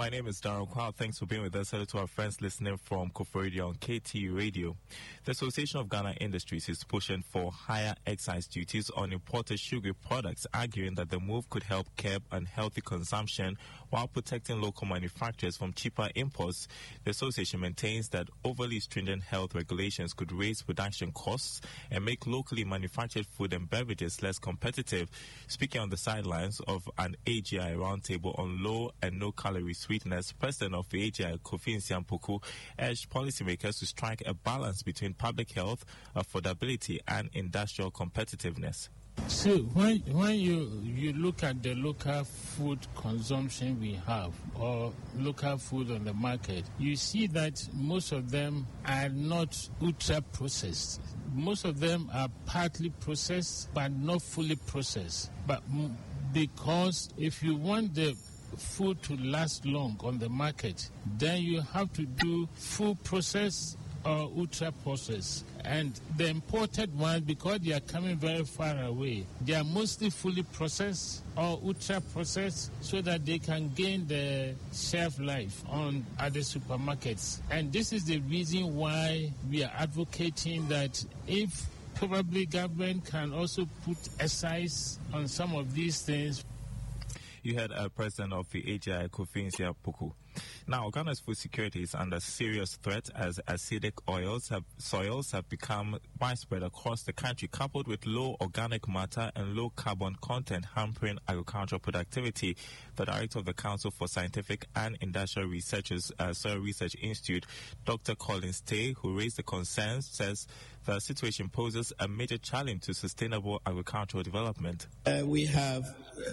My name is Darren Kwao. Thanks for being with us. Hello to our friends listening from Kofor Radio on KTU Radio. The Association of Ghana Industries is pushing for higher excise duties on imported sugary products, arguing that the move could help curb unhealthy consumption while protecting local manufacturers from cheaper imports. The association maintains that overly stringent health regulations could raise production costs and make locally manufactured food and beverages less competitive. Speaking on the sidelines of an AGI roundtable on low and no-calorie sweetness, President of the AGI, Kofi Nsiampoku, urged policymakers to strike a balance between public health, affordability, and industrial competitiveness. So when you look at the local food consumption we have or local food on the market, you see that most of them are not ultra processed. Most of them are partly processed but not fully processed. But because if you want the food to last long on the market, then you have to do full process or ultra process. And the imported ones, because they are coming very far away, they are mostly fully processed or ultra processed so that they can gain the shelf life on other supermarkets. And this is the reason why we are advocating that if probably government can also put excise on some of these things. You had a president of the AGI, Kofi Nsiampoku. Now, Ghana's food security is under serious threat as acidic soils have become widespread across the country, coupled with low organic matter and low carbon content hampering agricultural productivity. The director of the Council for Scientific and Industrial Research's Soil Research Institute, Dr. Colin Stay, who raised the concerns, says the situation poses a major challenge to sustainable agricultural development. We have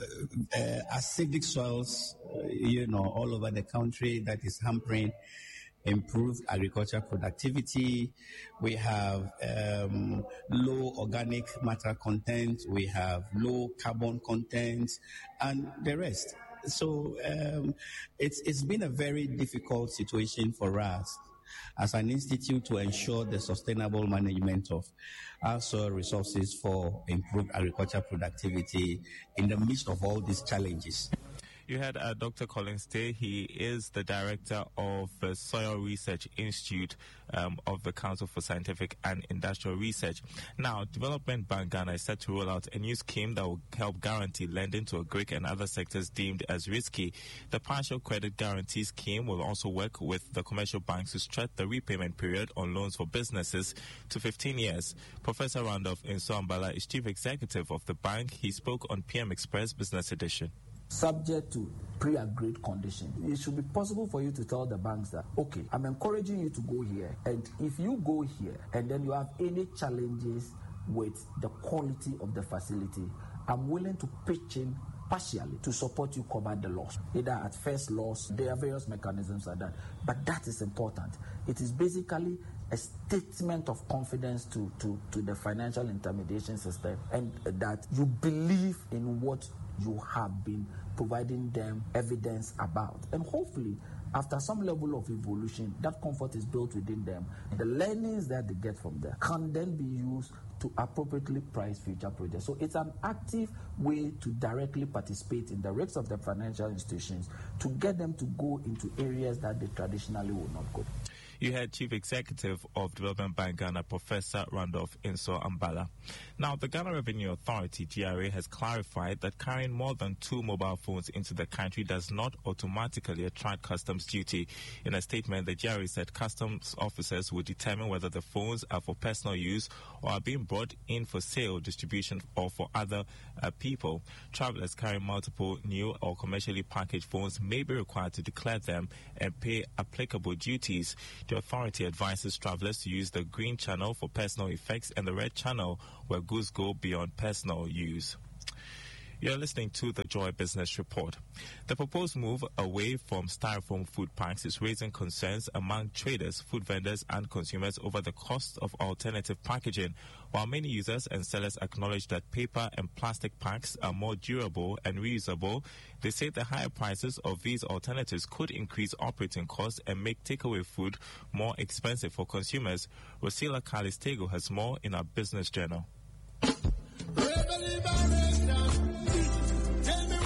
acidic soils, all over the country that is hampering improved agricultural productivity. We have low organic matter content. We have low carbon content and the rest. So it's been a very difficult situation for us as an institute to ensure the sustainable management of our soil resources for improved agricultural productivity in the midst of all these challenges. You had Dr. Colin Stay. He is the director of the Soil Research Institute of the Council for Scientific and Industrial Research. Now, Development Bank Ghana is set to roll out a new scheme that will help guarantee lending to agric and other sectors deemed as risky. The partial credit guarantee scheme will also work with the commercial banks to stretch the repayment period on loans for businesses to 15 years. Professor Randolph Inso-Ambala is chief executive of the bank. He spoke on PM Express Business Edition. Subject to pre-agreed conditions. It should be possible for you to tell the banks that, okay, I'm encouraging you to go here, and if you go here and then you have any challenges with the quality of the facility, I'm willing to pitch in partially to support you cover the loss, either at first loss. There are various mechanisms like that, but that is important. It is basically a statement of confidence to the financial intermediation system, and that you believe in what you have been providing them evidence about. And hopefully, after some level of evolution, that comfort is built within them. The learnings that they get from there can then be used to appropriately price future projects. So it's an active way to directly participate in the risks of the financial institutions to get them to go into areas that they traditionally would not go. You had Chief Executive of Development Bank Ghana, Professor Randolph Inso-Ambala. Now, the Ghana Revenue Authority, GRA, has clarified that carrying more than 2 mobile phones into the country does not automatically attract customs duty. In a statement, the GRA said customs officers will determine whether the phones are for personal use or are being brought in for sale, distribution, or for other people. Travelers carrying multiple new or commercially packaged phones may be required to declare them and pay applicable duties. The authority advises travelers to use the green channel for personal effects and the red channel where goods go beyond personal use. You're listening to the Joy Business Report. The proposed move away from styrofoam food packs is raising concerns among traders, food vendors, and consumers over the cost of alternative packaging. While many users and sellers acknowledge that paper and plastic packs are more durable and reusable, they say the higher prices of these alternatives could increase operating costs and make takeaway food more expensive for consumers. Rosila Calistego has more in our business journal.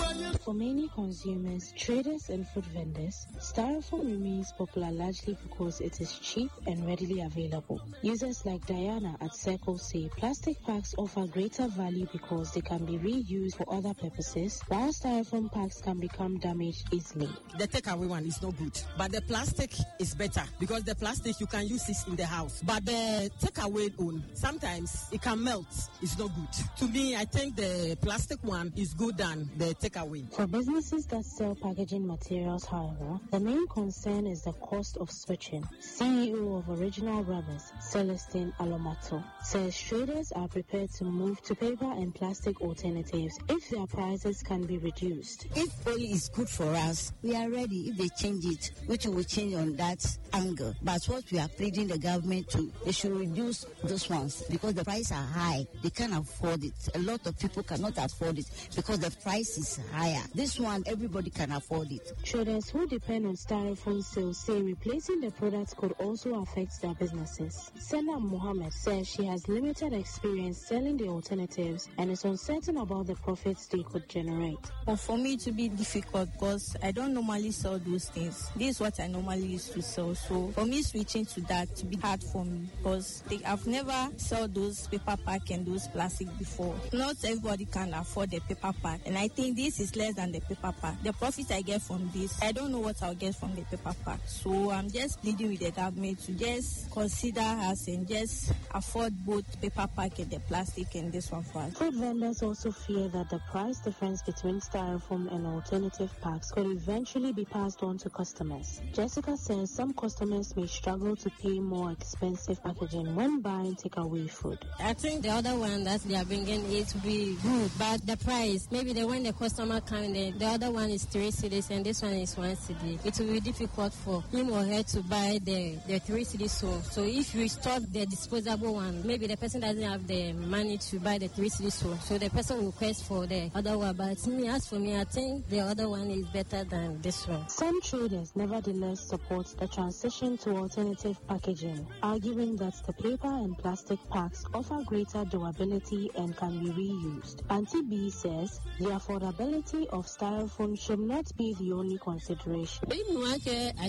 For many consumers, traders and food vendors, styrofoam remains popular largely because it is cheap and readily available. Users like Diana at Circle say plastic packs offer greater value because they can be reused for other purposes, while styrofoam packs can become damaged easily. The takeaway one is not good, but the plastic is better because the plastic you can use it in the house. But the takeaway one, sometimes it can melt. It's not good. To me, I think the plastic one is good than the takeaway. For businesses that sell packaging materials, however, the main concern is the cost of switching. CEO of Original Rubbers, Celestine Alomato, says traders are prepared to move to paper and plastic alternatives if their prices can be reduced. If only it's good for us, we are ready. If they change it, which will change on that angle. But what we are pleading the government to, they should reduce those ones because the prices are high. They can't afford it. A lot of people cannot afford it because the price is higher. This one, everybody can afford it. Traders who depend on styrofoam sales say replacing the products could also affect their businesses. Sena Mohammed says she has limited experience selling the alternatives and is uncertain about the profits they could generate. But for me to be difficult because I don't normally sell those things. This is what I normally used to sell. So for me switching to that to be hard for me because I've never sold those paper pack and those plastic before. Not everybody can afford the paper pack, and I think this is less than the paper pack. The profit I get from this, I don't know what I'll get from the paper pack. So I'm just pleading with the government to just consider us and just afford both paper pack and the plastic and this one for us. Food vendors also fear that the price difference between styrofoam and alternative packs could eventually be passed on to customers. Jessica says some customers may struggle to pay more expensive packaging when buying takeaway food. I think the other one that they are bringing it will be good, but the price, maybe when the customer comes in, the other one is 3 cedis and this one is 1 cedi. It will be difficult for him or her to buy the 3 cedis. So if you stop the disposable one, maybe the person doesn't have the money to buy the 3 cedis. So the person will request for the other one. But as for me, I think the other one is better than this one. Some traders nevertheless support the transition to alternative packaging, arguing that the paper and plastic packs offer greater durability and can be reused. Auntie B says the affordability of styrofoam should not be the only consideration. I've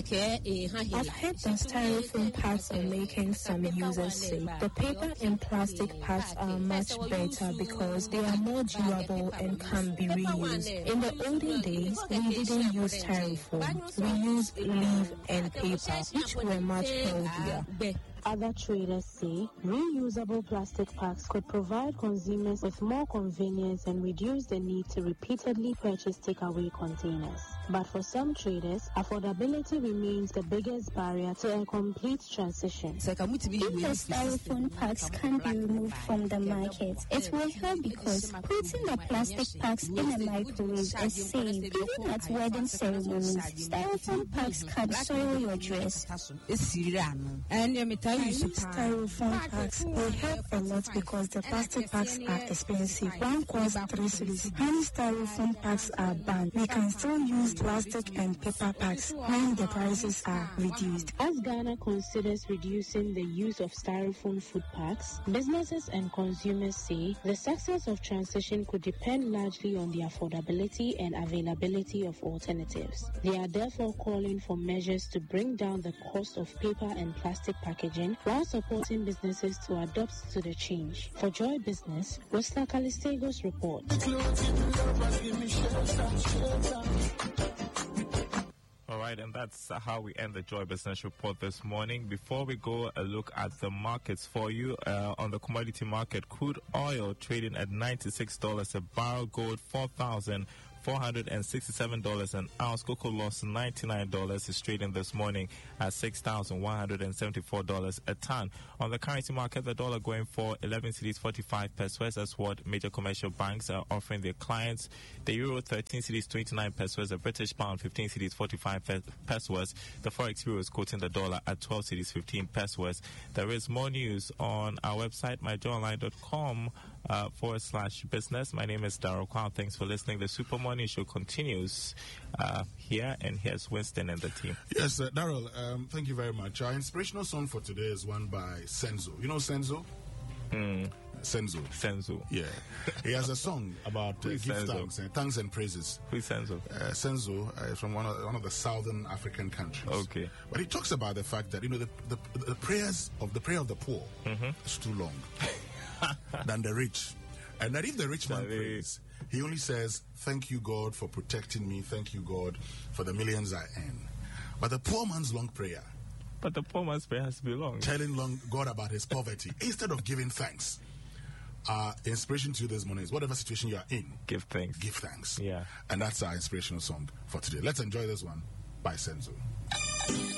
heard that styrofoam packs are making some users sick. The paper and plastic packs are much better because they are more durable and can be reused. In the olden days, we didn't use styrofoam. We used leaf and paper, which were much healthier. Other traders say reusable plastic packs could provide consumers with more convenience and reduce the need to repeatedly purchase takeaway containers. But for some traders, affordability remains the biggest barrier to a complete transition. If the styrofoam packs can be removed from the market, it will help because putting the plastic packs in a microwave is safe. Even at wedding ceremonies, styrofoam packs can soil your dress. Styrofoam packs will help a lot because the plastic packs are expensive. One costs 3 cedis. When styrofoam packs are banned, we can still use plastic and paper packs when the prices are reduced. As Ghana considers reducing the use of styrofoam food packs, businesses and consumers say the success of transition could depend largely on the affordability and availability of alternatives. They are therefore calling for measures to bring down the cost of paper and plastic packaging while supporting businesses to adapt to the change. For Joy Business, Rosla Calistagos report. All right, and that's how we end the Joy Business Report this morning. Before we go a look at the markets for you, on the commodity market, crude oil trading at $96 a barrel, gold $4,467 an ounce. Cocoa lost $99 is trading this morning at $6,174 a ton. On the currency market, the dollar going for 11 cedis 45 pesos. That's what major commercial banks are offering their clients. The euro 13 cedis 29 pesos. The British pound 15 cedis 45 pesos. The forex bureau is quoting the dollar at 12 cedis 15 pesos. There is more news on our website, myjoyonline.com /business. My name is Darryl Kwao. Thanks for listening. The Super Morning Show continues here, and here's Winston and the team. Yes, Darryl, thank you very much. Our inspirational song for today is one by Senzo. You know Senzo? Senzo. Yeah. He has a song about give thanks and praises. Who is Senzo? Senzo is from one of the southern African countries. Okay. But he talks about the fact that, the prayer of the poor is too long than the rich. And that if the rich man prays, he only says, thank you, God, for protecting me. Thank you, God, for the millions I earn. But the poor man's long prayer. But the poor man's prayer has to be long. Telling God about his poverty instead of giving thanks. Inspiration to you this morning is whatever situation you are in, give thanks. Give thanks. Yeah. And that's our inspirational song for today. Let's enjoy this one by Senzo.